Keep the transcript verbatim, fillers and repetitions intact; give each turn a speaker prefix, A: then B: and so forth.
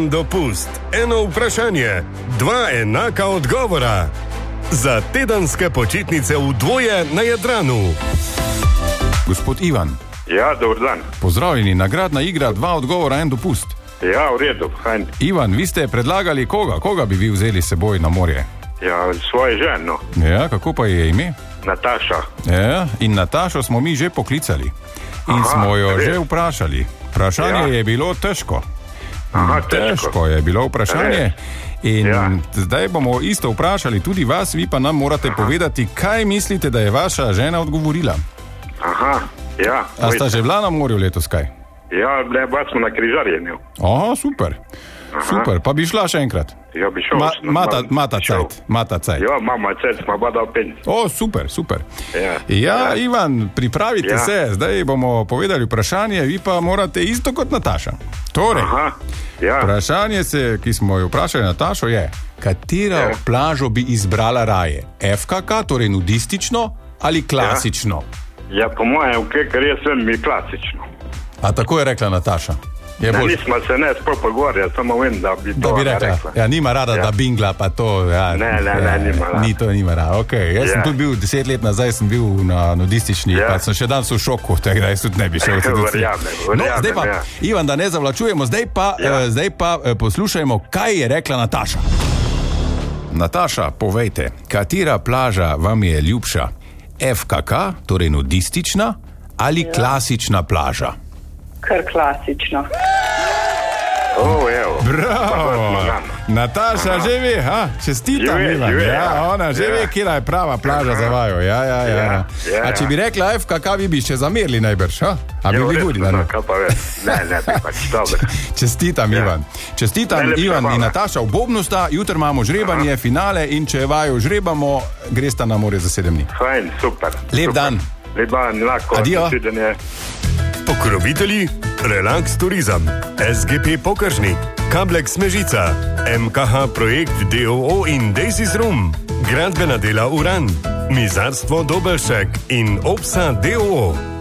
A: En dopust, eno vprašanje, dva enaka odgovora. Za tedenske počitnice v dvoje na Jadranu.
B: Gospod Ivan.
C: Ja, dober dan.
B: Pozdravljeni, nagradna igra, dva odgovora, en dopust.
C: Ja, v redu, fajn.
B: Ivan, vi ste predlagali koga? Koga bi vi vzeli s seboj na morje?
C: Ja, svoje ženo.
B: Ja, kako pa je ime?
C: Nataša.
B: Ja, in Natašo smo mi že poklicali. In
C: Aha,
B: smo jo
C: res.
B: že vprašali. Vprašanje
C: Ja.
B: je bilo težko.
C: Aha, težko.
B: Težko je bilo vprašanje. In
C: Ja.
B: zdaj bomo isto vprašali tudi vas, vi pa nam morate
C: Aha.
B: povedati, kaj mislite, da je vaša žena odgovorila.
C: Aha, ja.
B: A sta že bila na morju letos kaj?
C: Ja, ne, pa smo na križarjenju.
B: Aha, super.
C: Aha.
B: Super, pa bi šla še enkrat.
C: Ja, bi šel.
B: Ma,
C: sem
B: mata,
C: malo
B: mata
C: šel.
B: cajt, mata cajt.
C: Ja, mama cajt, smo pa dal pen.
B: O, super, super.
C: Ja.
B: Ja, Ivan, pripravite
C: Ja.
B: se, zdaj bomo povedali vprašanje, vi pa morate isto kot Nataša. Torej,
C: Aha, ja.
B: vprašanje, se, ki smo jo vprašali Natašo, je, katera
C: Ja.
B: plažo bi izbrala raje? F K K, torej nudistično ali klasično?
C: Ja, po mojem, kar jaz vem, mi klasično.
B: A tako je rekla Nataša. Je
C: Ne,
B: bolj,
C: nismo se ne sploh pogovarjali, samo vem, da bi
B: da
C: to
B: bi rekla.
C: rekla.
B: Ja, nima rada,
C: Ja.
B: da bingla, pa to. Ja,
C: Ne, ne, ne,
B: ja,
C: nima rada.
B: Ni to, nima rada. Okay. Jaz ja. sem
C: Ja.
B: tudi bil deset let nazaj, sem bil na nudistični,
C: Ja.
B: pa sem še danes v šoku, tako da jaz tudi ne bi šel.
C: Verjamem,
B: No,
C: verjamem,
B: zdaj pa,
C: ja.
B: Ivan, da ne zavlačujemo, zdaj pa,
C: Ja.
B: eh, zdaj pa eh, poslušajmo, kaj je rekla Nataša. Nataša, povejte, katera plaža vam je ljubša? F K K, torej nudistična ali ja. klasična plaža?
D: Kar klasično.
C: O, evo.
B: Bravo!
C: Zmagano.
B: Nataša
C: Aha.
B: že ve, ha? Čestitam,
C: Že ve,
B: Ivan.
C: že ve,
B: Ja,
C: ja.
B: ona že
C: Ja.
B: ve, kje je prava plaža za vaju. Ja, ja, ja.
C: Ja, ja,
B: A če
C: ja.
B: bi rekla F K K, vi bi še zamerili najbrž, ha? A bi
C: Ja,
B: bili
C: res,
B: hudi,
C: no,
B: da ne?
C: kaj pa veš. Ne, ne, bi pač, dobro.
B: Čestitam,
C: Ja.
B: Ivan. Čestitam,
C: Najlepša
B: Ivan
C: hvala.
B: in Nataša v Bobnusta. Jutri imamo žrebanje, finale in če vaju žrebamo, gresta na morje za sedem dni.
C: Fajn, super.
B: Lep
C: super.
B: dan.
C: Lep dan, lahko.
B: Adijo.
C: Nasvidenje.
A: Pokrovitelji Relax Turizem, S G P Pokažnik, Kablek Smežica, M K H Projekt D O O in Daisys Room, Gradbena dela Uran, Mizarstvo Dobelšek in Opsa D O O.